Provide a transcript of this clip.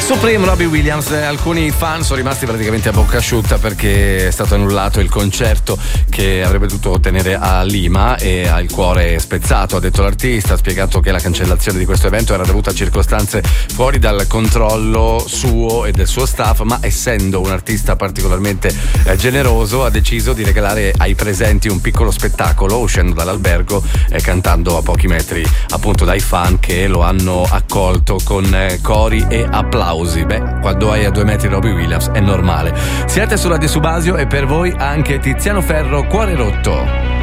Supreme, Robbie Williams. Alcuni fan sono rimasti praticamente a bocca asciutta perché è stato annullato il concerto che avrebbe dovuto tenere a Lima e ha il cuore spezzato, ha detto l'artista. Ha spiegato che la cancellazione di questo evento era dovuta a circostanze fuori dal controllo suo e del suo staff, ma essendo un artista particolarmente generoso ha deciso di regalare ai presenti un piccolo spettacolo uscendo dall'albergo e cantando a pochi metri appunto dai fan che lo hanno accolto con cori e applausi. Beh, quando hai a 2 metri Robbie Williams è normale. Siete su Radio Subasio e per voi anche Tiziano Ferro, Cuore rotto.